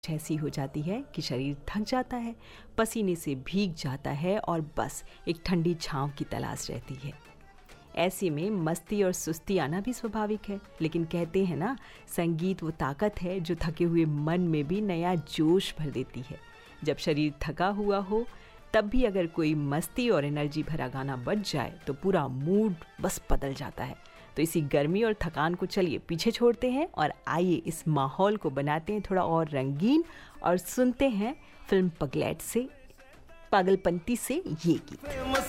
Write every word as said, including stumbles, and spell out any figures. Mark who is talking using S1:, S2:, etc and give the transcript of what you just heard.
S1: ऐसी हो जाती है कि शरीर थक जाता है, पसीने से भीग जाता है और बस एक ठंडी छांव की तलाश रहती है। ऐसे में मस्ती और सुस्ती आना भी स्वाभाविक है, लेकिन कहते हैं ना, संगीत वो ताकत है जो थके हुए मन में भी नया जोश भर देती है। जब शरीर थका हुआ हो तब भी अगर कोई मस्ती और एनर्जी भरा गाना बज जाए तो पूरा मूड बस बदल जाता है। तो इसी गर्मी और थकान को चलिए पीछे छोड़ते हैं और आइए इस माहौल को बनाते हैं थोड़ा और रंगीन और सुनते हैं फिल्म पगलैट से पागलपंती से ये गीत।